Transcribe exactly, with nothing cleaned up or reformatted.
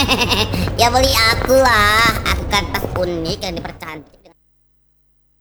Ya beli aku lah. Aku kan tas unik yang dipercantik.